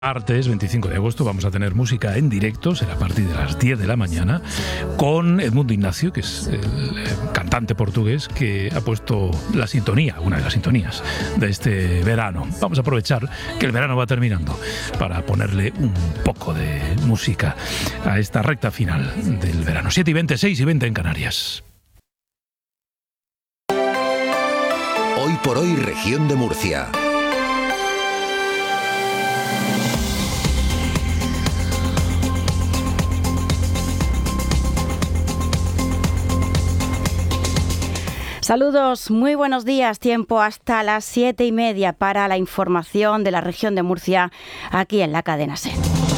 Martes 25 de agosto vamos a tener música en directo, será a partir de las 10 de la mañana, con Edmundo Ignacio, que es el cantante portugués que ha puesto la sintonía, una de las sintonías de este verano. Vamos a aprovechar que el verano va terminando para ponerle un poco de música a esta recta final del verano. 7:20, 6:20 en Canarias. Hoy por hoy, Región de Murcia. Saludos, muy buenos días. Tiempo hasta las 7:30 para la información de la región de Murcia, aquí en la cadena SER.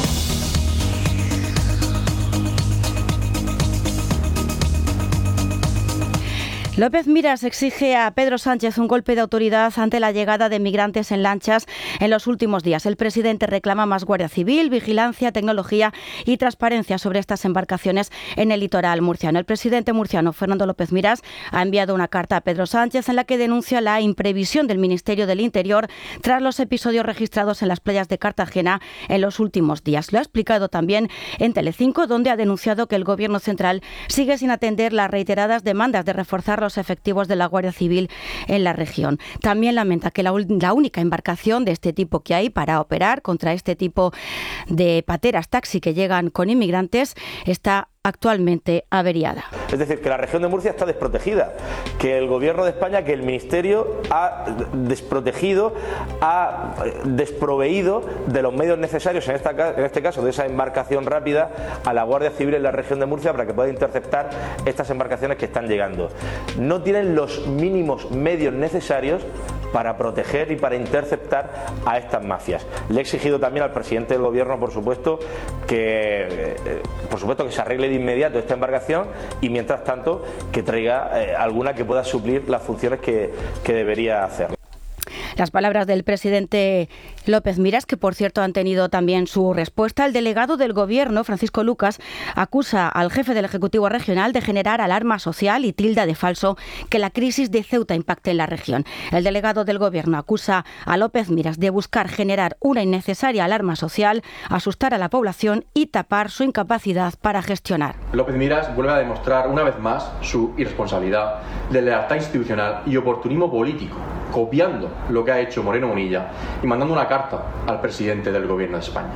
López Miras exige a Pedro Sánchez un golpe de autoridad ante la llegada de migrantes en lanchas en los últimos días. El presidente reclama más Guardia Civil, vigilancia, tecnología y transparencia sobre estas embarcaciones en el litoral murciano. El presidente murciano, Fernando López Miras, ha enviado una carta a Pedro Sánchez en la que denuncia la imprevisión del Ministerio del Interior tras los episodios registrados en las playas de Cartagena en los últimos días. Lo ha explicado también en Telecinco, donde ha denunciado que el Gobierno central sigue sin atender las reiteradas demandas de reforzar los efectivos de la Guardia Civil en la región. También lamenta que la única embarcación de este tipo que hay para operar contra este tipo de pateras taxi que llegan con inmigrantes está actualmente averiada. Es decir, que la región de Murcia está desprotegida, que el Gobierno de España, que el Ministerio ha desprotegido, ha desproveído de los medios necesarios, en este caso de esa embarcación rápida, a la Guardia Civil en la región de Murcia para que pueda interceptar estas embarcaciones que están llegando. No tienen los mínimos medios necesarios para proteger y para interceptar a estas mafias. Le he exigido también al presidente del Gobierno, por supuesto que se arregle de inmediato esta embarcación y mientras tanto que traiga alguna que pueda suplir las funciones que debería hacer. Las palabras del presidente López Miras, que por cierto han tenido también su respuesta. El delegado del Gobierno, Francisco Lucas, acusa al jefe del Ejecutivo Regional de generar alarma social y tilda de falso que la crisis de Ceuta impacte en la región. El delegado del Gobierno acusa a López Miras de buscar generar una innecesaria alarma social, asustar a la población y tapar su incapacidad para gestionar. López Miras vuelve a demostrar una vez más su irresponsabilidad, deslealtad institucional y oportunismo político, copiando lo que ha hecho Moreno Bonilla y mandando una carta al presidente del Gobierno de España.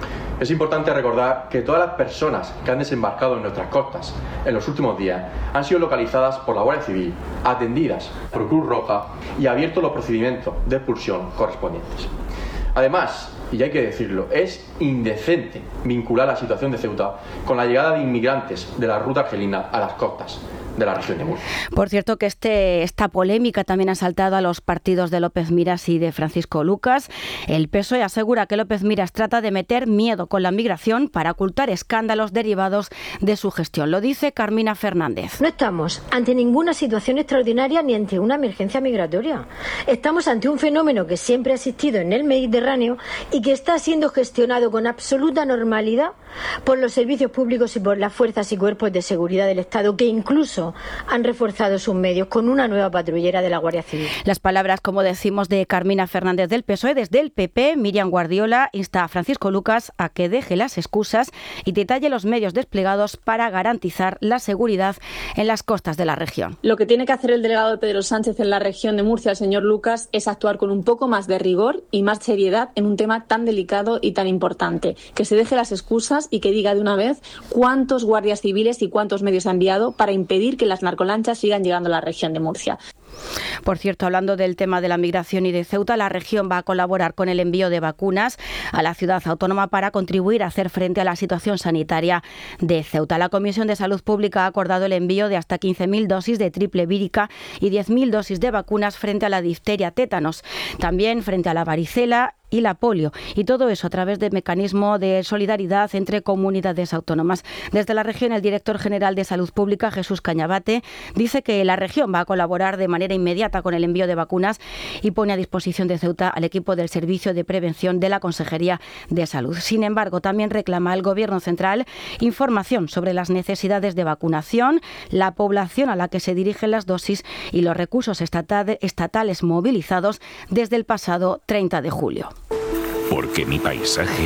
Es importante recordar que todas las personas que han desembarcado en nuestras costas en los últimos días han sido localizadas por la Guardia Civil, atendidas por Cruz Roja y abiertos los procedimientos de expulsión correspondientes. Además, y hay que decirlo, es indecente vincular la situación de Ceuta con la llegada de inmigrantes de la ruta argelina a las costas de la región de Murcia. Por cierto que esta polémica también ha saltado a los partidos de López Miras y de Francisco Lucas. El PSOE asegura que López Miras trata de meter miedo con la migración para ocultar escándalos derivados de su gestión. Lo dice Carmina Fernández. No estamos ante ninguna situación extraordinaria ni ante una emergencia migratoria. Estamos ante un fenómeno que siempre ha existido en el Mediterráneo y que está siendo gestionado con absoluta normalidad por los servicios públicos y por las fuerzas y cuerpos de seguridad del Estado, que incluso han reforzado sus medios con una nueva patrullera de la Guardia Civil. Las palabras, como decimos, de Carmina Fernández del PSOE. Desde el PP, Miriam Guardiola insta a Francisco Lucas a que deje las excusas y detalle los medios desplegados para garantizar la seguridad en las costas de la región. Lo que tiene que hacer el delegado de Pedro Sánchez en la región de Murcia, el señor Lucas, es actuar con un poco más de rigor y más seriedad en un tema tan delicado y tan importante. Que se deje las excusas y que diga de una vez cuántos guardias civiles y cuántos medios ha enviado para impedir que las narcolanchas sigan llegando a la región de Murcia. Por cierto, hablando del tema de la migración y de Ceuta, la región va a colaborar con el envío de vacunas a la ciudad autónoma para contribuir a hacer frente a la situación sanitaria de Ceuta. La Comisión de Salud Pública ha acordado el envío de hasta 15.000 dosis de triple vírica y 10.000 dosis de vacunas frente a la difteria, tétanos, también frente a la varicela y la polio, y todo eso a través del mecanismo de solidaridad entre comunidades autónomas. Desde la región, el director general de Salud Pública, Jesús Cañabate, dice que la región va a colaborar de manera inmediata con el envío de vacunas y pone a disposición de Ceuta al equipo del Servicio de Prevención de la Consejería de Salud. Sin embargo, también reclama al Gobierno central información sobre las necesidades de vacunación, la población a la que se dirigen las dosis y los recursos estatales movilizados desde el pasado 30 de julio. porque mi paisaje